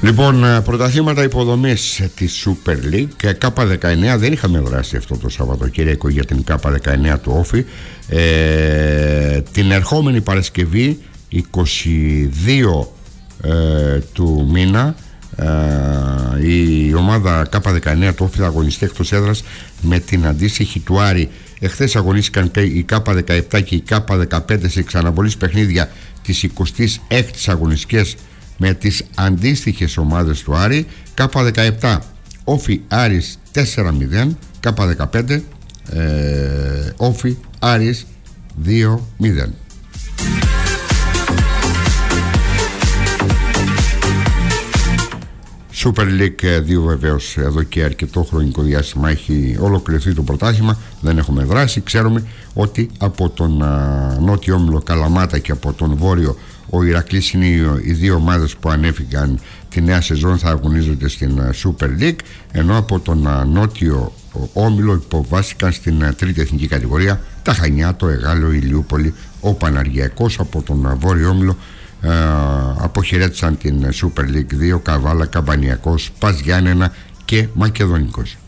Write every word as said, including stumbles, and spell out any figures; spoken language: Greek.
Λοιπόν, πρωταθλήματα υποδομής της Super League. ΚΑΠΑ δεκαεννέα, δεν είχαμε δράσει αυτό το Σαββατοκύριακο για την ΚΑΠΑ δεκαεννέα του Όφη. Ε, την ερχόμενη Παρασκευή είκοσι δύο ε, του μήνα ε, η ομάδα ΚΑΠΑ δεκαεννέα του Όφη θα αγωνιστεί εκτός έδρας με την αντίστοιχη του Άρη. Εχθές αγωνίστηκαν και η ΚΑΠΑ δεκαεπτά και η ΚΑΠΑ δεκαπέντε σε ξαναβολής παιχνίδια της εικοστής έκτης αγωνιστικές με τις αντίστοιχες ομάδες του Άρη. ΚΑΠΑ δεκαεπτά Όφη Άρης τέσσερα μηδέν, ΚΑΠΑ δεκαπέντε ε, Όφη Άρης δύο μηδέν. Super League δύο, βεβαίως εδώ και αρκετό χρονικό διάστημα έχει ολοκληρωθεί το πρωτάθλημα, δεν έχουμε δράσει. Ξέρουμε ότι από τον α, νότιο όμιλο Καλαμάτα και από τον βόρειο ο Ηρακλής είναι οι δύο ομάδες που ανέφηκαν τη νέα σεζόν, θα αγωνίζονται στην Super League, ενώ από τον α, νότιο όμιλο υποβάστηκαν στην τρίτη εθνική κατηγορία τα Χανιά, το Εγάλεο, η Ηλιούπολη, ο Παναργιακός. Από τον α, βόρειο όμιλο Uh, αποχαιρέτησαν την Super League δύο Καβάλα, Καμπανιακός, Πας Γιάννενα και Μακεδονικός.